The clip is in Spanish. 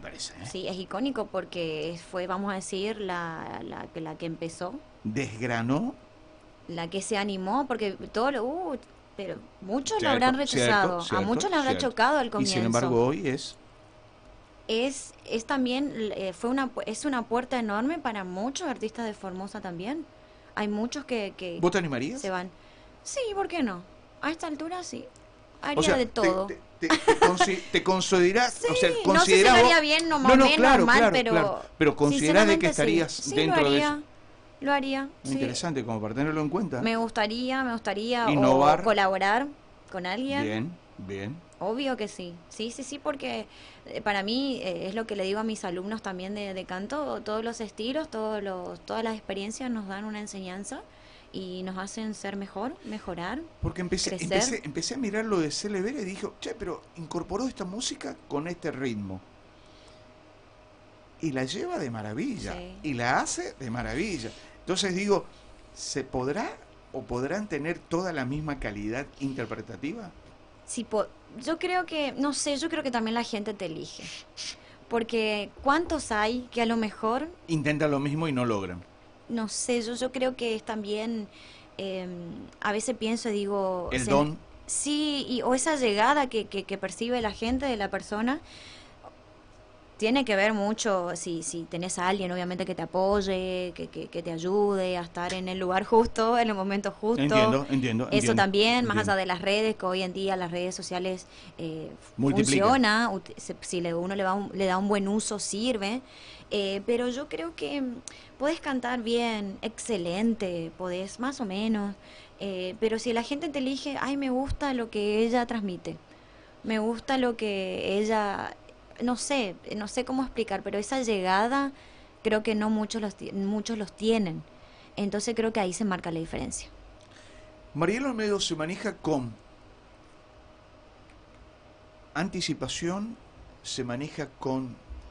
parece, ¿eh? Sí, es icónico porque fue, vamos a decir, la que empezó, Desgranó, la que se animó, porque pero muchos lo cierto, habrán cierto, rechazado, a cierto, muchos le habrá cierto. chocado al Y sin comienzo. embargo hoy Es también, es una puerta enorme para muchos artistas de Formosa también. Hay muchos que ¿Vos te se animarías? van. Sí, ¿por qué no? A esta altura sí. O Haría sea, de todo. te considerás, Sí, o sea, no sé si considerás lo vos... haría bien, no No, más no, menos claro, mal, claro, claro. pero Pero considerás de que sinceramente sí. estarías Sí, dentro de eso. lo haría, Muy sí. interesante, como para tenerlo en cuenta. Me gustaría o Innovar, colaborar con alguien. bien, bien. Obvio que sí, sí, sí, sí, porque para mí es lo que le digo a mis alumnos también de canto, todos los estilos, todas las experiencias nos dan una enseñanza y nos hacen ser mejor, mejorar, Porque crecer. empecé a mirar lo de CLB y dije, che, pero incorporó esta música con este ritmo. Y la lleva de maravilla. Sí. Y la hace de maravilla. Entonces digo, ¿se podrá o podrán tener toda la misma calidad interpretativa? Sí, yo creo que, no sé, yo creo que también la gente te elige. Porque ¿cuántos hay que a lo mejor, Intentan lo mismo y no logran. no sé, yo creo que es también, eh, a veces pienso y digo, El don, sí, o esa llegada que percibe la gente de la persona, tiene que ver mucho si tenés a alguien, obviamente, que te apoye, que te ayude a estar en el lugar justo, en el momento justo. entiendo, entiendo, Eso entiendo, también, más entiendo. allá de las redes, que hoy en día las redes sociales Multiplica. funciona, si uno le da un buen uso, sirve. Pero yo creo que podés cantar bien, excelente, podés más o menos. Pero si la gente te elige, ay, me gusta lo que ella transmite, me gusta lo que ella, no sé cómo explicar, pero esa llegada creo que no muchos los tienen. Entonces creo que ahí se marca la diferencia. Mariela Olmedo se maneja con anticipación, se maneja con